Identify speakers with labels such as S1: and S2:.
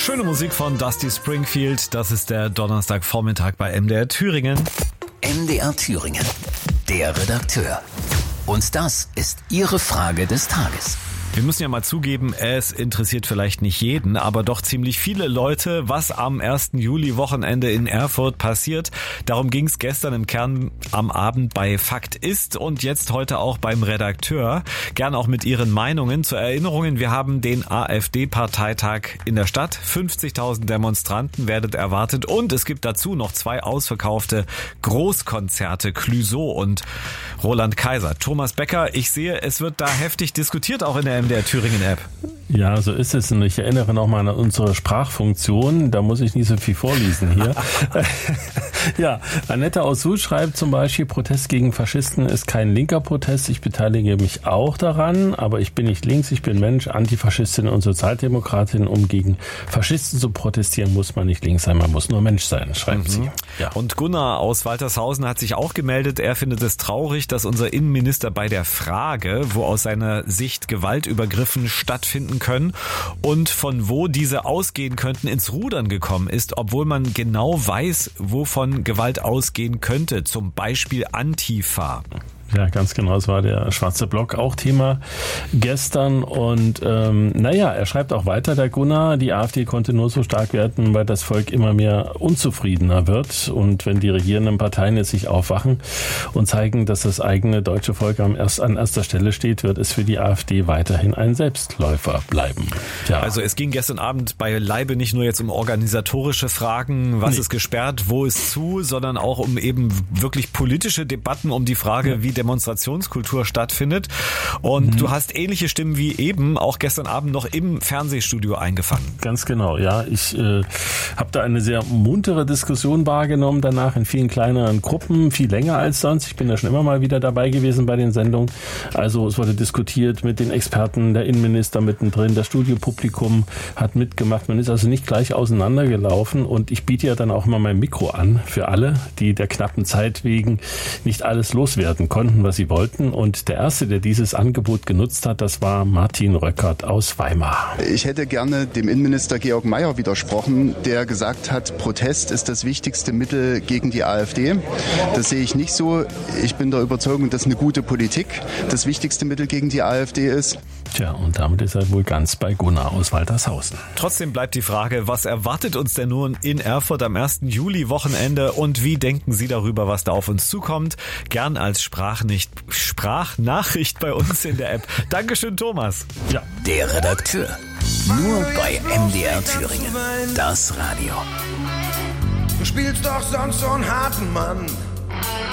S1: Schöne Musik von Dusty Springfield. Das ist der Donnerstagvormittag bei MDR Thüringen.
S2: MDR Thüringen, der Redakteur. Und das ist Ihre Frage des Tages.
S1: Wir müssen ja mal zugeben, es interessiert vielleicht nicht jeden, aber doch ziemlich viele Leute, was am 1. Juli-Wochenende in Erfurt passiert. Darum ging es gestern im Kern am Abend bei Fakt ist und jetzt heute auch beim Redakteur. Gern auch mit Ihren Meinungen. Zur Erinnerung, wir haben den AfD-Parteitag in der Stadt. 50.000 Demonstranten werdet erwartet und es gibt dazu noch 2 ausverkaufte Großkonzerte, Clouseau und Roland Kaiser. Thomas Becker, ich sehe, es wird da heftig diskutiert, auch in der MDR Thüringen-App.
S3: Ja, so ist es. Und ich erinnere nochmal an unsere Sprachfunktion. Da muss ich nicht so viel vorlesen hier. Ja, Annette aus Suhl schreibt zum Beispiel, Protest gegen Faschisten ist kein linker Protest. Ich beteilige mich auch daran, aber ich bin nicht links, ich bin Mensch, Antifaschistin und Sozialdemokratin. Um gegen Faschisten zu protestieren, muss man nicht links sein, man muss nur Mensch sein, schreibt sie.
S1: Ja. Und Gunnar aus Waltershausen hat sich auch gemeldet. Er findet es traurig, dass unser Innenminister bei der Frage, wo aus seiner Sicht Gewaltübergriffen stattfinden können und von wo diese ausgehen könnten, ins Rudern gekommen ist, obwohl man genau weiß, wovon Gewalt ausgehen könnte, zum Beispiel Antifa.
S3: Ja, ganz genau. Es war der schwarze Block auch Thema gestern. Und er schreibt auch weiter, der Gunnar, die AfD konnte nur so stark werden, weil das Volk immer mehr unzufriedener wird. Und wenn die regierenden Parteien jetzt sich aufwachen und zeigen, dass das eigene deutsche Volk an erster Stelle steht, wird es für die AfD weiterhin ein Selbstläufer bleiben. Ja.
S1: Also es ging gestern Abend beileibe nicht nur jetzt um organisatorische Fragen, was ist gesperrt, wo ist zu, sondern auch um eben wirklich politische Debatten um die Frage, wie Demonstrationskultur stattfindet. Und du hast ähnliche Stimmen wie eben auch gestern Abend noch im Fernsehstudio eingefangen.
S3: Ganz genau, ja. Ich habe da eine sehr muntere Diskussion wahrgenommen danach in vielen kleineren Gruppen, viel länger als sonst. Ich bin da schon immer mal wieder dabei gewesen bei den Sendungen. Also es wurde diskutiert mit den Experten, der Innenminister mittendrin, das Studiopublikum hat mitgemacht. Man ist also nicht gleich auseinandergelaufen und ich biete ja dann auch immer mein Mikro an für alle, die der knappen Zeit wegen nicht alles loswerden konnten, was sie wollten. Und der Erste, der dieses Angebot genutzt hat, das war Martin Röckert aus Weimar.
S4: Ich hätte gerne dem Innenminister Georg Mayer widersprochen, der gesagt hat, Protest ist das wichtigste Mittel gegen die AfD. Das sehe ich nicht so. Ich bin der Überzeugung, dass eine gute Politik das wichtigste Mittel gegen die AfD ist.
S3: Tja, und damit ist er wohl ganz bei Gunnar aus Waltershausen.
S1: Trotzdem bleibt die Frage, was erwartet uns denn nun in Erfurt am 1. Juli-Wochenende und wie denken Sie darüber, was da auf uns zukommt? Gern als Sprachnachricht bei uns in der App. Dankeschön, Thomas.
S2: Ja. Der Redakteur. Nur bei MDR Thüringen. Das Radio.
S5: Du spielst doch sonst so einen harten Mann.